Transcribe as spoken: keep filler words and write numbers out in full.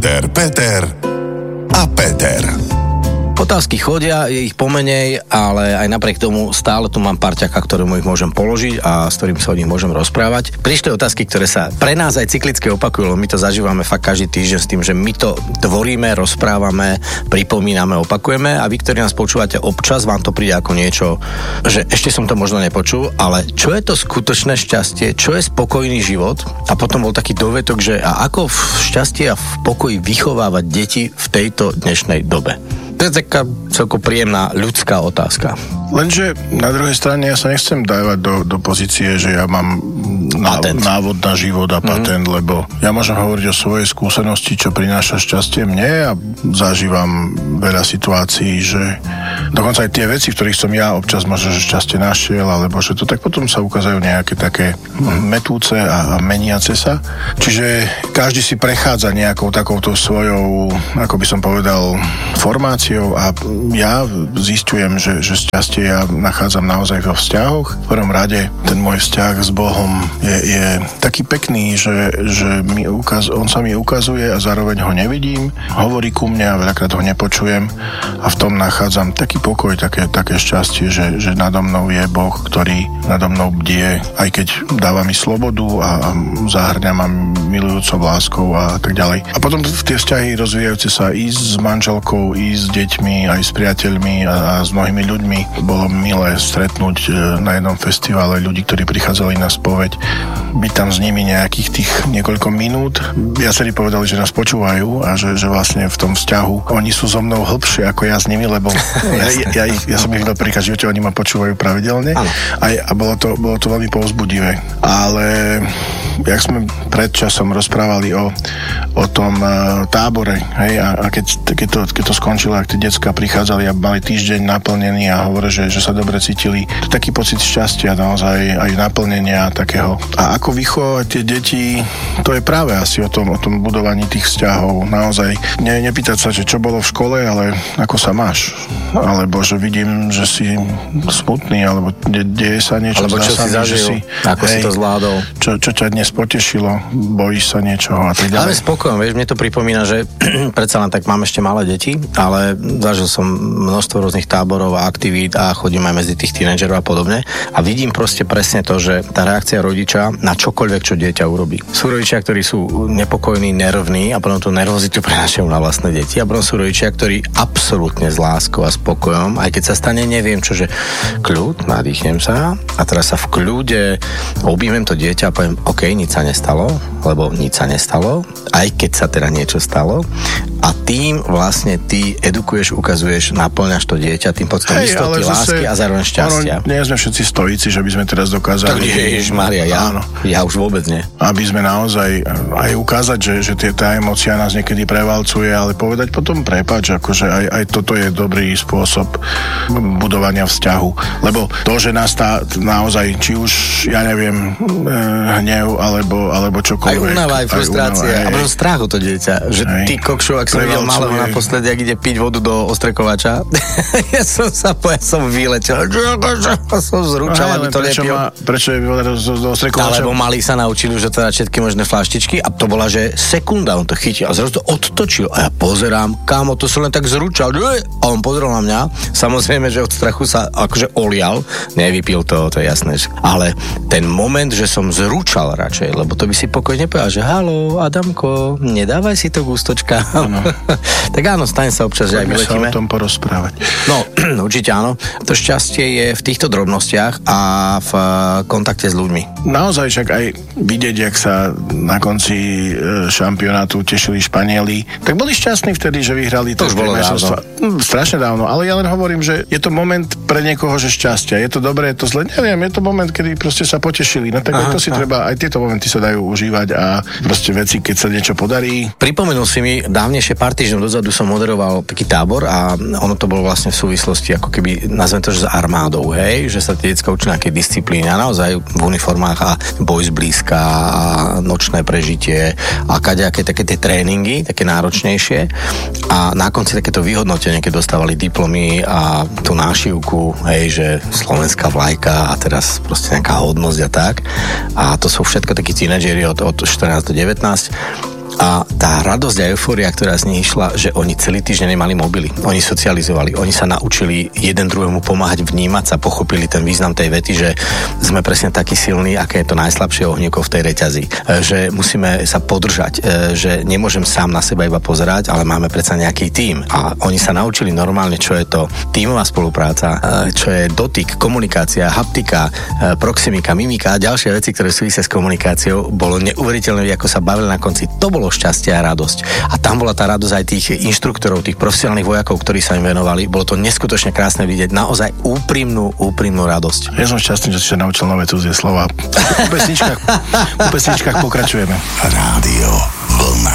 Peter, Peter a Peter. Otázky chodia, je ich pomenej, ale aj napriek tomu stále tu mám parťaka, ktorému ich môžem položiť a s ktorým sa o nich môžem rozprávať. Prišli otázky, ktoré sa pre nás aj cyklicky opakujú, lebo my to zažívame fakt každý týždeň s tým, že my to tvoríme, rozprávame, pripomíname, opakujeme a vy, ktorí nás počúvate občas, vám to príde ako niečo, že ešte som to možno nepočul, ale čo je to skutočné šťastie, čo je spokojný život? A potom bol taký dovetok, že a ako v šťastie a v pokoji vychovávať deti v tejto dnešnej dobe? To je taká celko príjemná ľudská otázka. Lenže na druhej strane ja sa nechcem dávať do, do pozície, že ja mám patent. návod na život a patent, mm-hmm. lebo ja môžem hovoriť o svojej skúsenosti, čo prináša šťastie mne a zažívam veľa situácií, že dokonca aj tie veci, v ktorých som ja občas možno, že šťastie našiel, alebo že to tak potom sa ukazujú nejaké také metúce a, a meniace sa. Čiže každý si prechádza nejakou takouto svojou, ako by som povedal, formáciou a ja zistujem, že, že šťastie ja nachádzam naozaj vo vzťahoch. V prvom rade ten môj vzťah s Bohom je, je taký pekný, že, že mi ukaz, on sa mi ukazuje a zároveň ho nevidím. Hovorí ku mne a veľakrát ho nepočujem a v tom nachádzam taký pokoj, také, také šťastie, že, že nado mnou je Boh, ktorý nado mnou bdie, aj keď dáva mi slobodu a, a zahrňa ma milujúcou láskou a tak ďalej. A potom tie vzťahy rozvíjajúce sa i s manželkou, i s deťmi, aj s priateľmi a, a s mnohými ľuďmi. Bolo milé stretnúť na jednom festivale ľudí, ktorí prichádzali na spoveď, byť tam s nimi nejakých tých niekoľko minút. Viacerí povedali, že nás počúvajú a že, že vlastne v tom vzťahu oni sú so mnou hlbšie ako ja s nimi, lebo ja, ja, ja, ja som ich videl prvýkrát v živote, oni ma počúvajú pravidelne a, a bolo, to, bolo to veľmi povzbudivé. Ale jak sme pred časom rozprávali o, o tom uh, tábore, hej, a, a keď, keď, to, keď to skončilo, ak tie decká prichádzali a mali týždeň naplnený a hovoria, že, že sa dobre cítili, to taký pocit šťastia, naozaj aj naplnenia takého. A ako vychovať tie deti, to je práve asi o tom, o tom budovaní tých vzťahov. Naozaj ne, nepýtať sa, že čo bolo v škole, ale ako sa máš. Alebo že vidím, že si smutný, alebo de, deje sa niečo. Alebo čo si zažil, si, ako hej, si to zvládol. Čo, čo ťa dnes potešilo, bojíš sa niečoho a tak ďalej. Ale spokojom, vieš, mne to pripomína, že predsa len tak mám ešte malé deti, ale zažil som množstvo rôznych táborov a aktivít a chodím aj medzi tých tínedžerov a podobne a vidím proste presne to, že tá reakcia rodiča na čokoľvek, čo dieťa urobí. Sú rodičia, ktorí sú nepokojní, nervní a potom tú nervozitu prenášajú na vlastné deti a potom sú rodičia, ktorí absolútne s láskou a spokojom, aj keď sa stane neviem čo, že kľud, nadýchnem sa a teraz sa v kľude objmem to dieťa a poviem, OK, nič sa nestalo, lebo nič sa nestalo, aj keď sa teda niečo stalo a tým vlastne ty edukuješ, ukazuješ, naplňaš to dieťa tým pocitom istoty, lásky a zároveň šťastia. Ono, nie sme všetci stojíci, že by sme teraz dokázali... Tak Ježišmaria, ja, áno. Ja už vôbec nie. Aby sme naozaj aj ukázať, že, že tie, tá emócia nás niekedy prevalcuje, ale povedať potom prepáč, akože aj, aj toto je dobrý spôsob budovania vzťahu. Lebo to, že nás tá naozaj, či už, ja neviem, hnev, alebo, alebo čokoľvek. Aj únava, aj frustrácia. Aj, a potom strach o to dieťa. Že aj, ty kokšu, ak som videl malého naposledy, ak ide piť vodu do ostrekovača, ja som sa ja som vyletel. Som zrúčal, aby to prečo nepil. Ma, prečo je voda do, do ostrekovača? Alebo mali sa naučili už otvárať všetky možné fľaštičky a to bola, že sekunda, on to chytil a zrazu to odtočil. A ja pozerám, kámo, to som len tak zrúčal. A on pozrel na mňa. Samozrejme, že od strachu sa akože olial. Nevypil to, to je jasné. Ale ten moment, že som zrúčal radšej, lebo to by si pokojne povedal, že halo, Adamko, nedávaj si to gústočka. Tak áno, stane sa občas, že aj vyletíme. Sa o tom porozprávať. No, určite áno. To šťastie je v týchto drobnostiach a v kontakte s ľuďmi. Naozaj však aj vidieť, jak sa na konci šampionátu tešili Španieli, tak boli šťastní vtedy, že vyhrali. To už bolo dávno. Strašne dávno, ale ja len hovorím, že je to moment pre niekoho, že šťastia. Je to dobré, je to zle, neviem, je to moment, kedy proste sa potešili. No tak aha, to si aha. treba, aj tieto momenty sa dajú užívať a proste veci, keď sa niečo podarí. Pripomenul si mi, dávnejšie pár týždňov dozadu som moderoval taký tábor a ono to bolo vlastne v súvislosti ako keby, nazvem to, že s armádou, hej, že sa tie decká učili nejaké disciplíny a naozaj v uniformách a boj zblízka a nočné prežitie a kadejaké také tie tréningy, také náročnejšie a na konci takéto vyhodnotenie, keď dostávali diplomy a tú nášivku, hej, že slovenská vlajka a teraz proste nejaká hodnosť a tak a to sú všetko takí tínedžeri od, od štrnásť do devätnásť A tá radosť a eufória, ktorá z nich išla, že oni celý týždeň nemali mobily. Oni socializovali, oni sa naučili jeden druhému pomáhať vnímať sa, pochopili ten význam tej vety, že sme presne takí silní, aké je to najslabšie ohnieko v tej reťazi. Že musíme sa podržať, že nemôžem sám na seba iba pozerať, ale máme predsa nejaký tím. A oni sa naučili normálne, čo je to tímová spolupráca, čo je dotyk, komunikácia, haptika, proximika, mimika a ďalšie veci, ktoré súvisia s komunikáciou. Bolo neuveriteľné, ako sa bavili na konci. To bolo šťastie a radosť. A tam bola tá radosť aj tých inštruktorov, tých profesionálnych vojakov, ktorí sa im venovali. Bolo to neskutočne krásne vidieť, naozaj úprimnú, úprimnú radosť. Ja som šťastný, že si sa naučil nové cudzie slova. Po pesničkách, po pesničkách pokračujeme. Rádio Vlna.